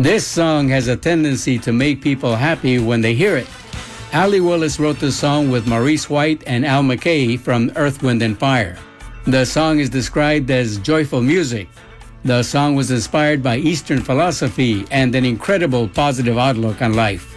This song has a tendency to make people happy when they hear it. Allee Willis wrote the song with Maurice White and Al McKay from Earth, Wind & Fire. The song is described as joyful music. The song was inspired by Eastern philosophy and an incredible positive outlook on life.